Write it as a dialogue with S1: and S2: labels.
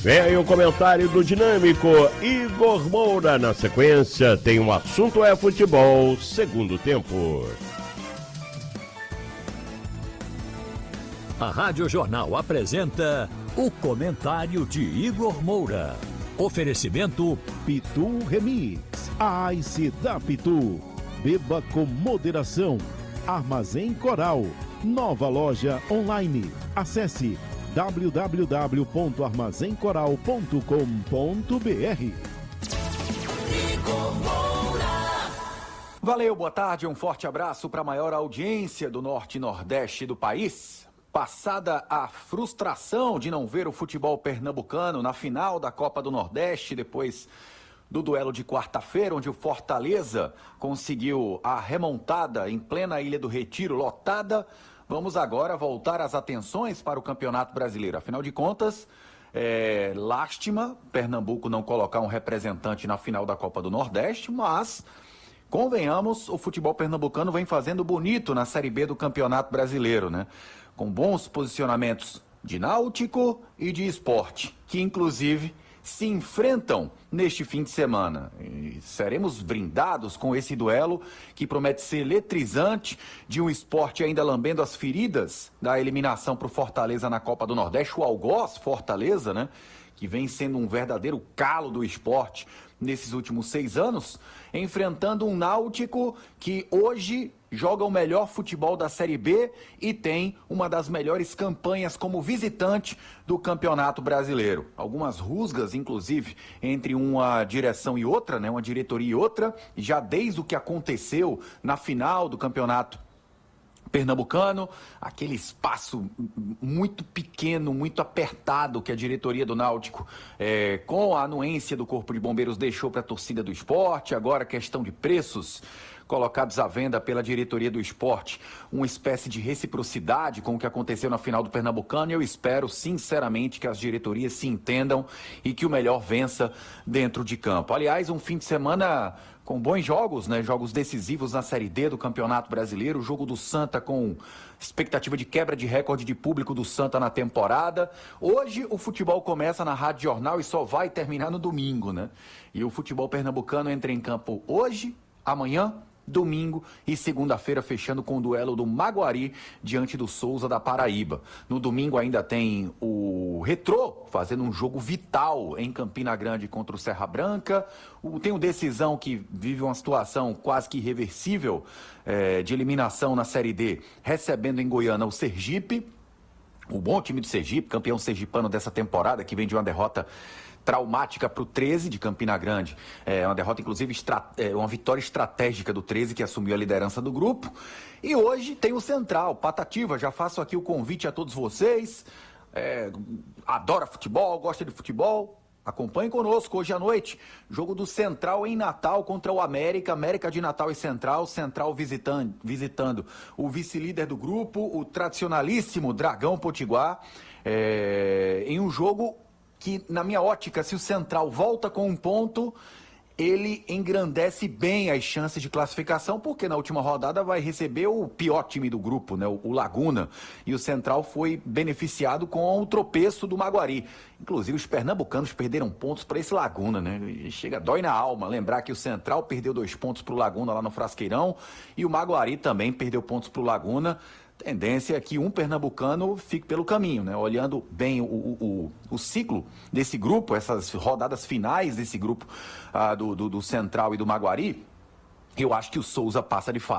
S1: Vem aí o comentário do dinâmico Igor Moura. Na sequência, tem um assunto é futebol, segundo tempo.
S2: A Rádio Jornal apresenta o comentário de Igor Moura. Oferecimento
S3: Pitu Remix, a Ice da Pitu. Beba com moderação. Armazém Coral, nova loja online. Acesse www.armazencoral.com.br.
S4: Valeu, boa tarde, um forte abraço para a maior audiência do Norte e Nordeste do país. Passada a frustração de não ver o futebol pernambucano na final da Copa do Nordeste, depois do duelo de quarta-feira, onde o Fortaleza conseguiu a remontada em plena Ilha do Retiro, lotada, vamos agora voltar as atenções para o Campeonato Brasileiro. Afinal de contas, lástima Pernambuco não colocar um representante na final da Copa do Nordeste, mas convenhamos, o futebol pernambucano vem fazendo bonito na Série B do Campeonato Brasileiro, né? Com bons posicionamentos de Náutico e de Sport, que inclusive se enfrentam neste fim de semana. E seremos brindados com esse duelo que promete ser eletrizante, de um Sport ainda lambendo as feridas da eliminação para o Fortaleza na Copa do Nordeste, o algoz Fortaleza, né? Que vem sendo um verdadeiro calo do Sport nesses últimos 6 anos, enfrentando um Náutico que hoje joga o melhor futebol da Série B e tem uma das melhores campanhas como visitante do Campeonato Brasileiro. Algumas rusgas, inclusive, entre uma direção e outra, né, uma diretoria e outra, já desde o que aconteceu na final do Campeonato Pernambucano, aquele espaço muito pequeno, muito apertado que a diretoria do Náutico, com a anuência do Corpo de Bombeiros, deixou para a torcida do Sport. Agora, questão de preços colocados à venda pela diretoria do Sport, uma espécie de reciprocidade com o que aconteceu na final do Pernambucano, e eu espero sinceramente que as diretorias se entendam e que o melhor vença dentro de campo. Aliás, um fim de semana com bons jogos, né? Jogos decisivos na Série D do Campeonato Brasileiro, o jogo do Santa com expectativa de quebra de recorde de público do Santa na temporada. Hoje o futebol começa na Rádio Jornal e só vai terminar no domingo, né? E o futebol pernambucano entra em campo hoje, amanhã, domingo e segunda-feira, fechando com o duelo do Maguari diante do Souza da Paraíba. No domingo ainda tem o Retrô fazendo um jogo vital em Campina Grande contra o Serra Branca. Tem o Decisão, que vive uma situação quase que irreversível de eliminação na Série D, recebendo em Goiânia o Sergipe. O bom time do Sergipe, campeão sergipano dessa temporada, que vem de uma derrota traumática para o 13 de Campina Grande. Uma derrota, inclusive, uma vitória estratégica do 13, que assumiu a liderança do grupo. E hoje tem o Central, Patativa. Já faço aqui o convite a todos vocês. Adora futebol, gosta de futebol. Acompanhe conosco hoje à noite. Jogo do Central em Natal contra o América. América de Natal e Central. Central visitando o vice-líder do grupo, o tradicionalíssimo Dragão Potiguar. Em um jogo que, na minha ótica, se o Central volta com um ponto, ele engrandece bem as chances de classificação, porque na última rodada vai receber o pior time do grupo, né, o Laguna, e o Central foi beneficiado com o tropeço do Maguari. Inclusive, os pernambucanos perderam pontos para esse Laguna, né? Dói na alma lembrar que o Central perdeu 2 pontos para o Laguna lá no Frasqueirão, e o Maguari também perdeu pontos para o Laguna. Tendência é que um pernambucano fique pelo caminho, né? Olhando bem o ciclo desse grupo, essas rodadas finais desse grupo do Central e do Maguari, eu acho que o Souza passa de fase.